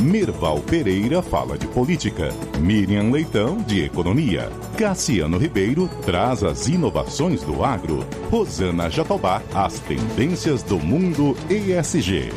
Mirval Pereira fala de política, Miriam Leitão de economia, Cassiano Ribeiro traz as inovações do agro, Rosana Jatobá as tendências do mundo ESG.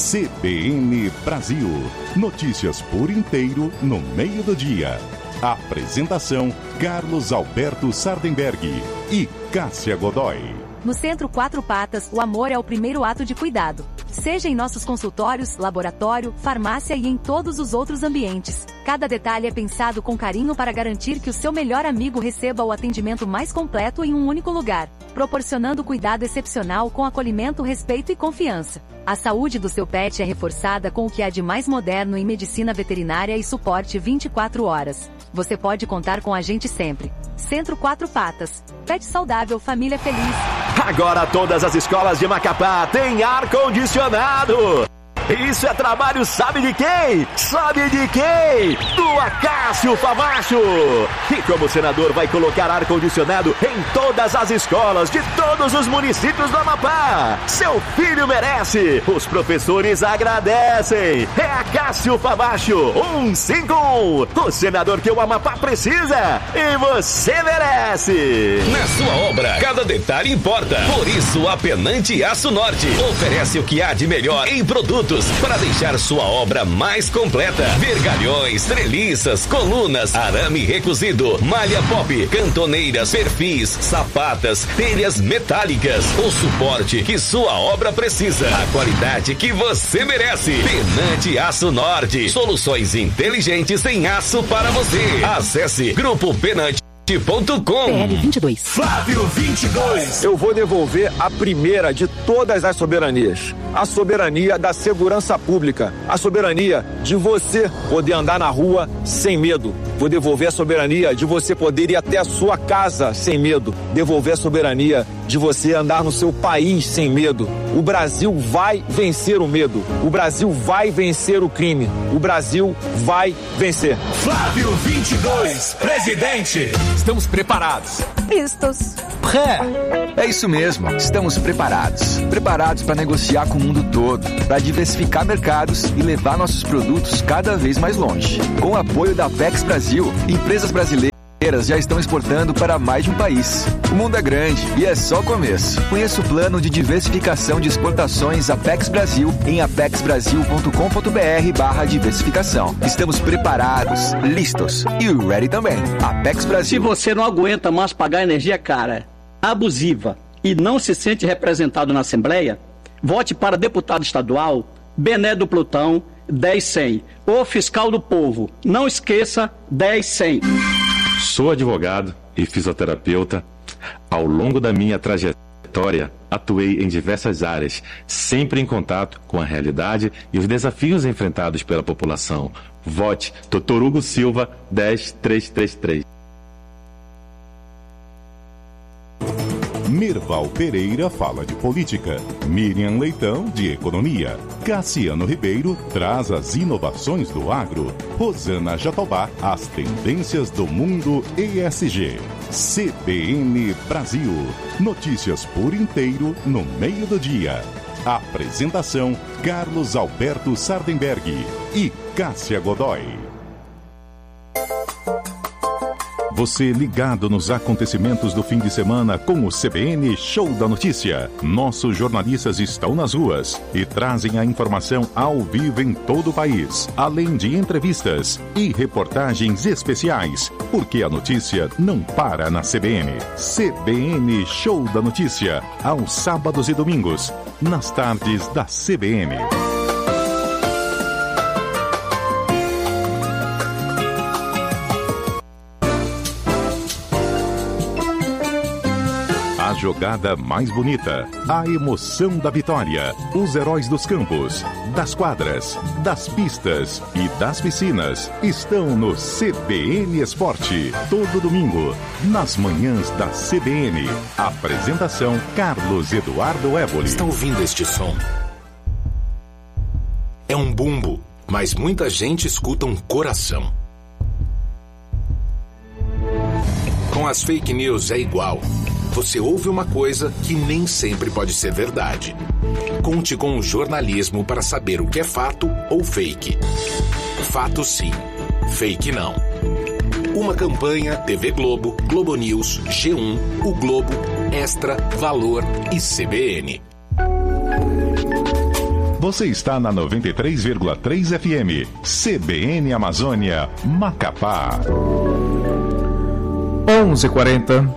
CBN Brasil, notícias por inteiro no meio do dia. Apresentação Carlos Alberto Sardenberg e Cássia Godoy. No Centro Quatro Patas, o amor é o primeiro ato de cuidado. Seja em nossos consultórios, laboratório, farmácia e em todos os outros ambientes. Cada detalhe é pensado com carinho para garantir que o seu melhor amigo receba o atendimento mais completo em um único lugar, proporcionando cuidado excepcional com acolhimento, respeito e confiança. A saúde do seu pet é reforçada com o que há de mais moderno em medicina veterinária e suporte 24 horas. Você pode contar com a gente sempre. Centro Quatro Patas. Pet saudável, família feliz. Agora todas as escolas de Macapá têm ar-condicionado. Isso é trabalho, sabe de quem? Sabe de quem? Do Acácio Favacho. E como senador vai colocar ar-condicionado em todas as escolas de todos os municípios do Amapá. Seu filho merece. Os professores agradecem. É Acácio Favacho 151. O senador que o Amapá precisa. E você merece. Na sua obra, cada detalhe importa. Por isso, a Penante Aço Norte oferece o que há de melhor em produtos para deixar sua obra mais completa. Vergalhões, treliças, colunas, arame recozido, malha pop, cantoneiras, perfis, sapatas, telhas metálicas. O suporte que sua obra precisa. A qualidade que você merece. Penante Aço Norte. Soluções inteligentes em aço para você. Acesse Grupo Penante. PL 22. Flávio 22. Eu vou devolver a primeira de todas as soberanias. A soberania da segurança pública. A soberania de você poder andar na rua sem medo. Vou devolver a soberania de você poder ir até a sua casa sem medo. Devolver a soberania de você andar no seu país sem medo. O Brasil vai vencer o medo. O Brasil vai vencer o crime. O Brasil vai vencer. Flávio 22, presidente. Estamos preparados. Vistos. Pré. É isso mesmo. Estamos preparados. Preparados para negociar com o mundo todo, para diversificar mercados e levar nossos produtos cada vez mais longe. Com o apoio da Apex Brasil, empresas brasileiras já estão exportando para mais de um país. O mundo é grande e é só o começo. Conheça o plano de diversificação de exportações Apex Brasil em apexbrasil.com.br/diversificação. Estamos preparados, listos e ready também. Apex Brasil. Se você não aguenta mais pagar energia cara, abusiva e não se sente representado na Assembleia, vote para deputado estadual Bené do Plutão 10100. O fiscal do povo. Não esqueça 10100. Sou advogado e fisioterapeuta. Ao longo da minha trajetória, atuei em diversas áreas, sempre em contato com a realidade e os desafios enfrentados pela população. Vote Dr. Hugo Silva 10333. Mirval Pereira fala de política, Miriam Leitão de economia, Cassiano Ribeiro traz as inovações do agro, Rosana Jatobá as tendências do mundo ESG. CBN Brasil, notícias por inteiro no meio do dia. Apresentação Carlos Alberto Sardenberg e Cássia Godoy. Você ligado nos acontecimentos do fim de semana com o CBN Show da Notícia. Nossos jornalistas estão nas ruas e trazem a informação ao vivo em todo o país, além de entrevistas e reportagens especiais, porque a notícia não para na CBN. CBN Show da Notícia, aos sábados e domingos, nas tardes da CBN. A jogada mais bonita, a emoção da vitória, os heróis dos campos, das quadras, das pistas e das piscinas estão no CBN Esporte, todo domingo, nas manhãs da CBN. Apresentação Carlos Eduardo Évoli. Está ouvindo este som? É um bumbo, mas muita gente escuta um coração. Com as fake news é igual. você ouve uma coisa que nem sempre pode ser verdade. Conte com o jornalismo para saber o que é fato ou fake. Fato sim, fake não. Uma campanha TV Globo, Globo News, G1, O Globo, Extra, Valor e CBN. Você está na 93,3 FM, CBN Amazônia, Macapá. 11h40.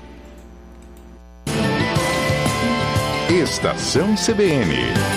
Estação CBN.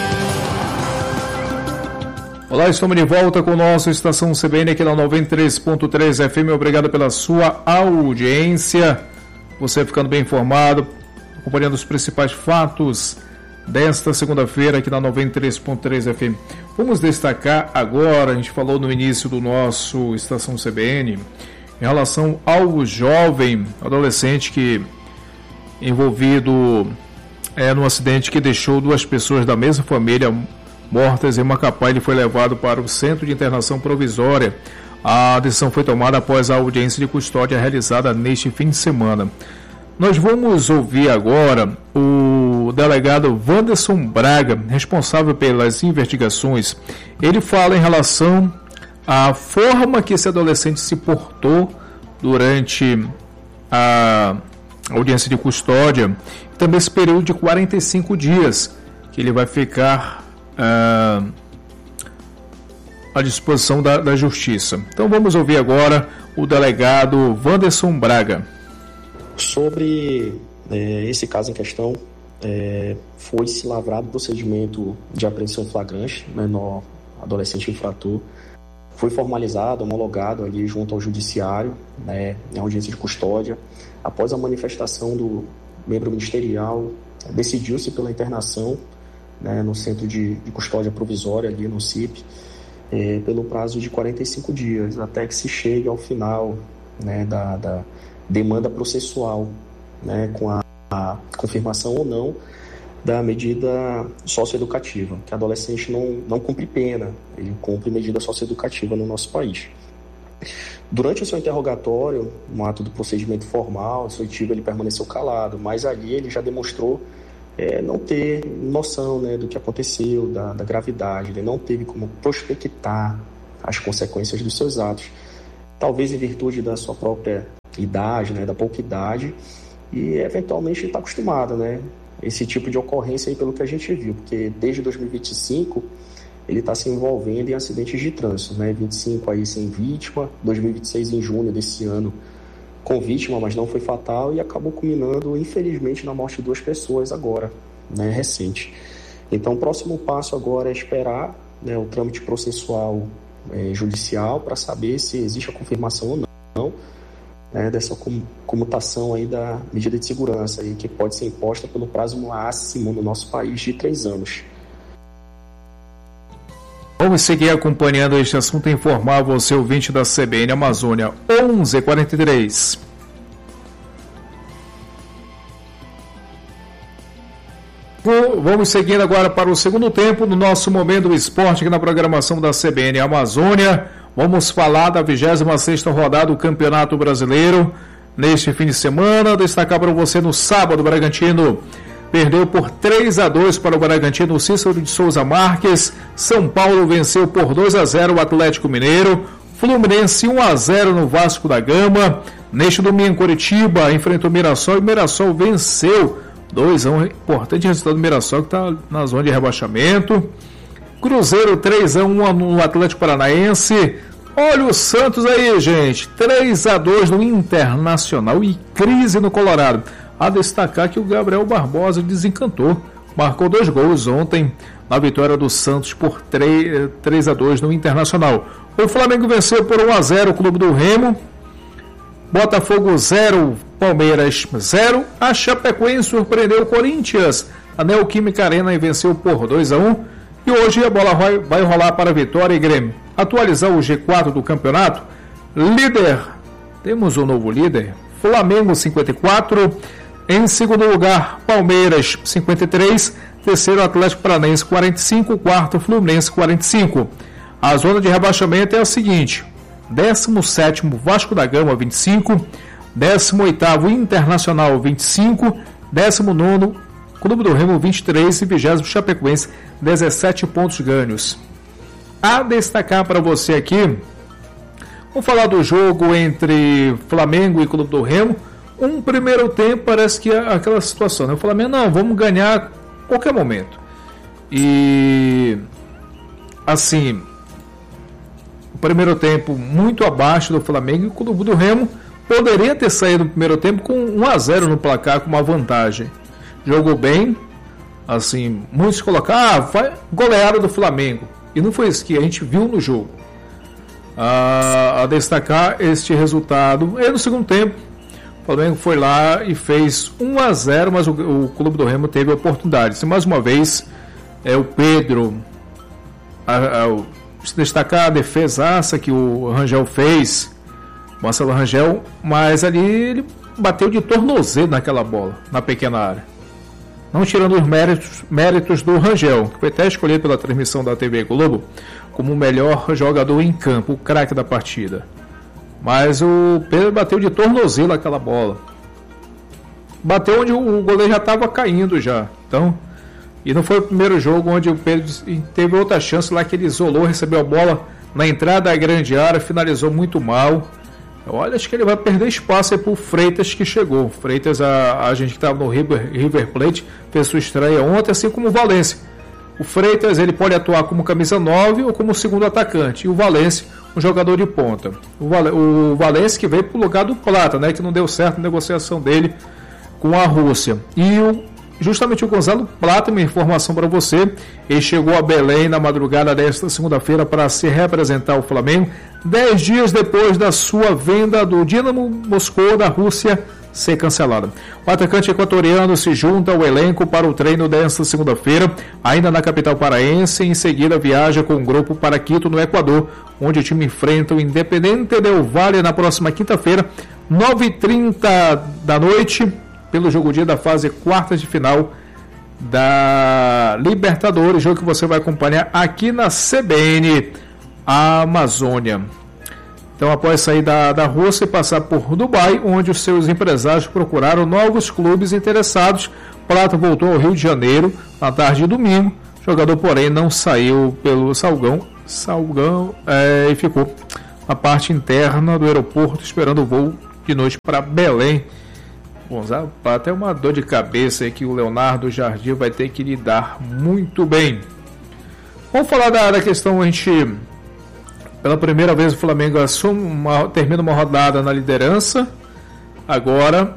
Olá, estamos de volta com o nosso Estação CBN aqui na 93.3 FM. Obrigado pela sua audiência. Você ficando bem informado, acompanhando os principais fatos desta segunda-feira aqui na 93.3 FM. Vamos destacar agora, a gente falou no início do nosso Estação CBN, em relação ao jovem adolescente que envolvido num acidente que deixou 2 pessoas da mesma família mortas em Macapá. Ele foi levado para o Centro de Internação Provisória. A decisão foi tomada após a audiência de custódia realizada neste fim de semana. Nós vamos ouvir agora o delegado Wanderson Braga, responsável pelas investigações. Ele fala em relação à forma que esse adolescente se portou durante a audiência de custódia, e também esse período de 45 dias que ele vai ficar à disposição da Justiça. Então vamos ouvir agora o delegado Wanderson Braga. Sobre esse caso em questão, foi-se lavrado procedimento de apreensão flagrante, menor adolescente infrator, foi formalizado, homologado ali junto ao judiciário, em audiência de custódia. Após a manifestação do membro ministerial, decidiu-se pela internação no Centro de Custódia Provisória, ali no CIP, pelo prazo de 45 dias, até que se chegue ao final da demanda processual, com a confirmação ou não da medida socioeducativa, que adolescente não cumpre pena, ele cumpre medida socioeducativa no nosso país. Durante o seu interrogatório, no ato do procedimento formal, ele permaneceu calado, mas ali ele já demonstrou não ter noção do que aconteceu, da gravidade, ele não teve como prospectar as consequências dos seus atos, talvez em virtude da sua própria idade, da pouca idade, e eventualmente ele está acostumado, esse tipo de ocorrência aí, pelo que a gente viu, porque desde 2025 ele está se envolvendo em acidentes de trânsito, 25 aí sem vítima, 2026 em junho desse ano com vítima, mas não foi fatal, e acabou culminando, infelizmente, na morte de 2 pessoas agora, recente. Então, o próximo passo agora é esperar o trâmite processual judicial para saber se existe a confirmação ou não dessa comutação aí da medida de segurança aí, que pode ser imposta pelo prazo máximo no nosso país de 3 anos. Vamos seguir acompanhando este assunto e informar você, ouvinte da CBN Amazônia. 11h43. Vamos seguindo agora para o segundo tempo do nosso Momento do Esporte aqui na programação da CBN Amazônia. Vamos falar da 26ª rodada do Campeonato Brasileiro neste fim de semana. Destacar para você no sábado, o Bragantino perdeu por 3-2 para o Bragantino, Cícero de Souza Marques. São Paulo venceu por 2-0 o Atlético Mineiro. Fluminense 1-0 no Vasco da Gama. Neste domingo, Coritiba enfrentou o Mirassol e o Mirassol venceu 2-1. Importante resultado do Mirassol, que está na zona de rebaixamento. Cruzeiro 3-1 no Atlético Paranaense. Olha o Santos aí, gente. 3-2 no Internacional e crise no Colorado. A destacar que o Gabriel Barbosa desencantou. Marcou 2 gols ontem na vitória do Santos por 3-2 no Internacional. O Flamengo venceu por 1-0 o Clube do Remo. Botafogo 0, Palmeiras 0. A Chapecoense surpreendeu o Corinthians. A Neoquímica Arena e venceu por 2-1. E hoje a bola vai rolar para Vitória e Grêmio. Atualizar o G4 do campeonato. Líder, temos um novo líder. Flamengo 54. Em segundo lugar, Palmeiras 53. Terceiro, Atlético Paranaense 45. Quarto, Fluminense 45. A zona de rebaixamento é a seguinte: 17º, Vasco da Gama 25. 18º Internacional 25, 19º Clube do Remo 23 e 20º Chapecoense 17 pontos ganhos. A destacar para você aqui, vamos falar do jogo entre Flamengo e Clube do Remo. Um primeiro tempo parece que é aquela situação, né? O Flamengo, não, vamos ganhar a qualquer momento. E assim, o primeiro tempo muito abaixo do Flamengo, e o Clube do Remo poderia ter saído no primeiro tempo com 1-0 no placar, com uma vantagem. Jogou bem, assim, muitos colocaram, vai goleada do Flamengo. E não foi isso que a gente viu no jogo. A destacar este resultado. E no segundo tempo, o Flamengo foi lá e fez 1-0, mas o Clube do Remo teve oportunidades. E mais uma vez, o Pedro, se destacar a defesaça que o Rangel fez, Marcelo Rangel, mas ali ele bateu de tornozelo naquela bola, na pequena área. Não tirando os méritos do Rangel, que foi até escolhido pela transmissão da TV Globo como o melhor jogador em campo, o craque da partida. Mas o Pedro bateu de tornozelo aquela bola. Bateu onde o goleiro já estava caindo já. Então, e não foi o primeiro jogo onde o Pedro teve outra chance lá que ele isolou, recebeu a bola na entrada da grande área, finalizou muito mal. Olha, acho que ele vai perder espaço aí pro Freitas que chegou. Freitas, a gente que estava no River Plate, fez sua estreia ontem, assim como o Valência. O Freitas, ele pode atuar como camisa 9 ou como segundo atacante. E o Valência, um jogador de ponta. O Valência que veio pro lugar do Plata, né, que não deu certo a negociação dele com a Rússia. E justamente o Gonzalo Plata, uma informação para você, ele chegou a Belém na madrugada desta segunda-feira para se representar o Flamengo, 10 dias depois da sua venda do Dinamo Moscou da Rússia ser cancelada. O atacante equatoriano se junta ao elenco para o treino desta segunda-feira, ainda na capital paraense, e em seguida viaja com o grupo para Quito, no Equador, onde o time enfrenta o Independente del Valle na próxima quinta-feira, 9h30 da noite, pelo jogo dia da fase quartas de final da Libertadores, jogo que você vai acompanhar aqui na CBN Amazônia. Então, após sair da Rússia e passar por Dubai, onde os seus empresários procuraram novos clubes interessados, Plata voltou ao Rio de Janeiro na tarde de domingo. O jogador, porém, não saiu pelo Salgão e ficou na parte interna do aeroporto esperando o voo de noite para Belém. Gonzalo Plata é uma dor de cabeça aí que o Leonardo Jardim vai ter que lidar muito bem. Vamos falar da questão, a gente, pela primeira vez o Flamengo termina uma rodada na liderança, agora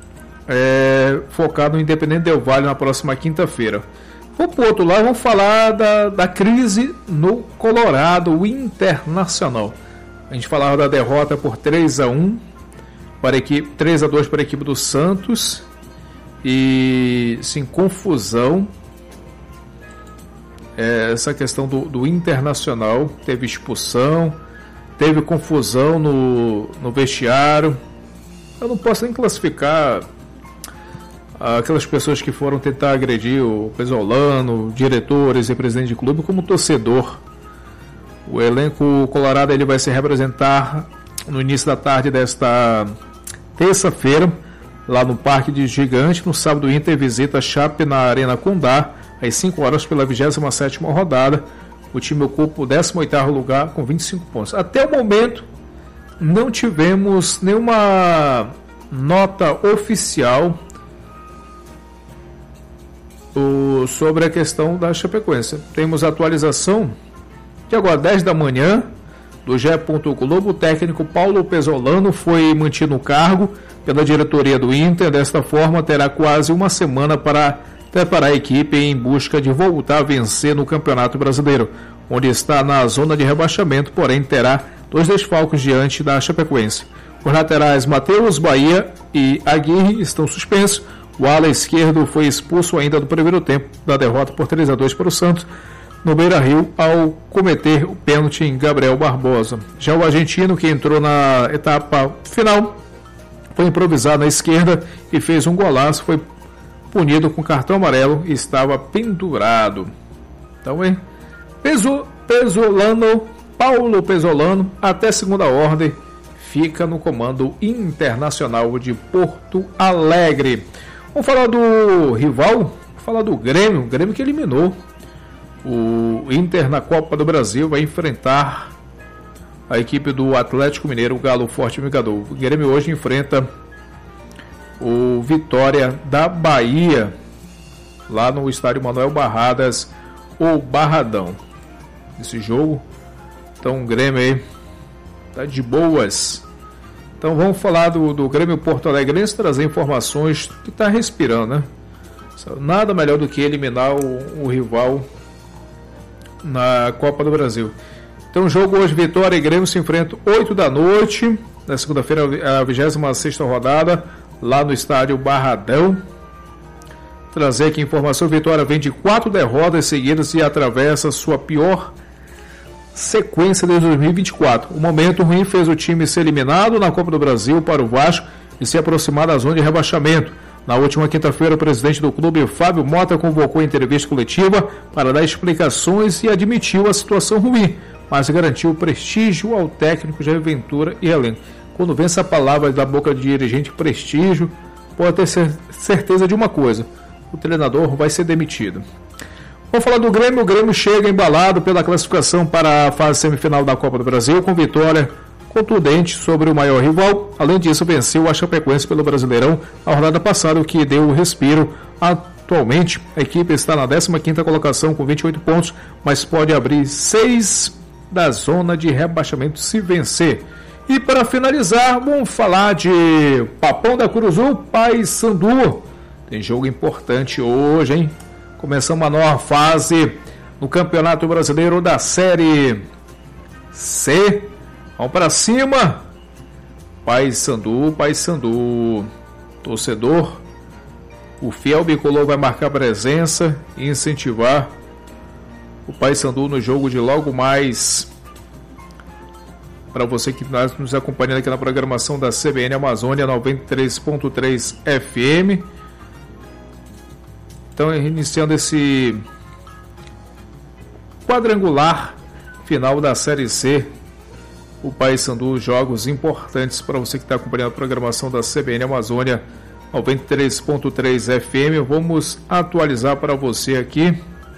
focado no Independente del Valle na próxima quinta-feira. Vamos para o outro lado, vamos falar da crise no Colorado, o Internacional. A gente falava da derrota por 3-1 para a equipe, 3-2 para a equipe do Santos, e sim, confusão. Essa questão do Internacional, teve expulsão, teve confusão no vestiário. Eu não posso nem classificar aquelas pessoas que foram tentar agredir o Pesolano, diretores e presidente de clube, como torcedor. O elenco colorado ele vai se representar no início da tarde desta terça-feira, lá no Parque de Gigante. No sábado, o Inter visita a Chape na Arena Condá, às 5 horas, pela 27ª rodada. O time ocupa o 18º lugar com 25 pontos. Até o momento, não tivemos nenhuma nota oficial sobre a questão da Chapecoense. Temos a atualização de agora, 10 da manhã, do GE. Globo. O técnico Paulo Pesolano foi mantido no cargo pela diretoria do Inter. Desta forma, terá quase uma semana para preparar a equipe em busca de voltar a vencer no Campeonato Brasileiro, onde está na zona de rebaixamento, porém terá 2 desfalques diante da Chapecoense. Os laterais Matheus Bahia e Aguirre estão suspensos. O ala esquerdo foi expulso ainda no primeiro tempo da derrota por 3-2 para o Santos, no Beira-Rio, ao cometer o pênalti em Gabriel Barbosa. Já o argentino, que entrou na etapa final, foi improvisado na esquerda e fez um golaço, foi punido com cartão amarelo e estava pendurado. Então, Paulo Pesolano, até segunda ordem, fica no comando Internacional de Porto Alegre. Vamos falar do rival, falar do Grêmio, o Grêmio que eliminou o Inter na Copa do Brasil, vai enfrentar a equipe do Atlético Mineiro, o Galo Forte Vingador. O Grêmio hoje enfrenta o Vitória da Bahia, lá no estádio Manuel Barradas, ou Barradão. Esse jogo, então o Grêmio aí tá de boas. Então vamos falar do Grêmio Porto Alegrense, trazer informações que tá respirando, né? Nada melhor do que eliminar o rival na Copa do Brasil. Então o jogo hoje, Vitória e Grêmio se enfrentam 8 da noite, na segunda-feira, a 26ª rodada, lá no estádio Barradão. Trazer aqui informação: Vitória vem de 4 derrotas seguidas e atravessa sua pior sequência desde 2024. O momento ruim fez o time ser eliminado na Copa do Brasil para o Vasco e se aproximar da zona de rebaixamento. Na última quinta-feira, o presidente do clube, Fábio Mota, convocou a entrevista coletiva para dar explicações e admitiu a situação ruim, mas garantiu prestígio ao técnico Jair Ventura e elenco. Quando vem essa palavra da boca de dirigente, prestígio, pode ter certeza de uma coisa: o treinador vai ser demitido. Vamos falar do Grêmio. O Grêmio chega embalado pela classificação para a fase semifinal da Copa do Brasil, com vitória contundente sobre o maior rival. Além disso, venceu a Chapecoense pelo Brasileirão na rodada passada, o que deu o respiro. Atualmente, a equipe está na 15ª colocação com 28 pontos, mas pode abrir 6 da zona de rebaixamento se vencer. E para finalizar, vamos falar de Papão da Curuzu, Paysandu. Tem jogo importante hoje, hein? Começamos a nova fase no Campeonato Brasileiro da Série C. Vamos para cima. Paysandu. Torcedor, o fiel bicolor vai marcar presença e incentivar o Paysandu no jogo de logo mais. Para você que está nos acompanhando aqui na programação da CBN Amazônia 93.3 FM. Então, iniciando esse quadrangular final da Série C, o Paysandu, jogos importantes para você que está acompanhando a programação da CBN Amazônia 93.3 FM. Vamos atualizar para você aqui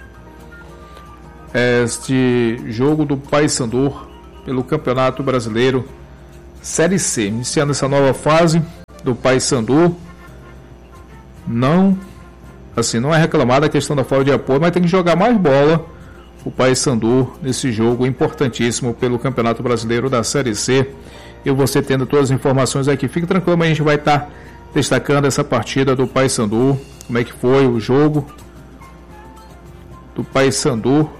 este jogo do Paysandu pelo Campeonato Brasileiro Série C. Iniciando essa nova fase do Paysandu. Não é reclamada a questão da falta de apoio, mas tem que jogar mais bola o Paysandu nesse jogo importantíssimo pelo Campeonato Brasileiro da Série C. E você tendo todas as informações aqui, fique tranquilo, mas a gente vai estar destacando essa partida do Paysandu, como é que foi o jogo do Paysandu,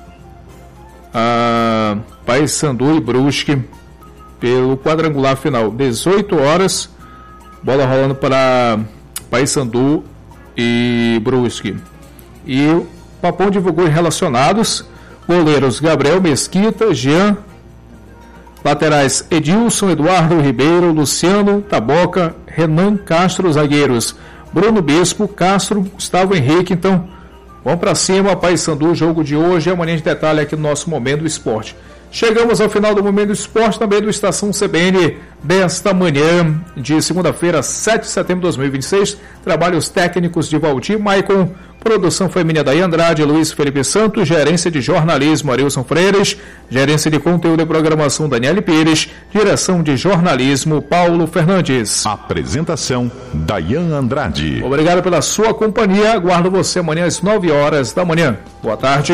Paysandu e Brusque pelo quadrangular final. 18 horas, bola rolando para Paysandu e Brusque. E o Papão divulgou os relacionados: goleiros Gabriel Mesquita, Jean, laterais Edilson, Eduardo Ribeiro, Luciano Taboca, Renan Castro, zagueiros Bruno Bispo, Castro, Gustavo Henrique. Então vamos para cima, Paysandu, jogo de hoje. Amanhã de detalhe aqui no nosso Momento do Esporte. Chegamos ao final do Momento do Esporte, também do Estação CBN, desta manhã de segunda-feira, 7 de setembro de 2026. Trabalhos técnicos de Valdir Maicon, produção feminina Daí Andrade, Luiz Felipe Santos, gerência de jornalismo Arilson Freires, gerência de conteúdo e programação Daniele Pires, direção de jornalismo Paulo Fernandes. Apresentação Dayan Andrade. Obrigado pela sua companhia, aguardo você amanhã às 9 horas da manhã. Boa tarde.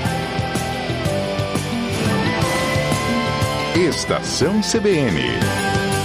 Estação CBN.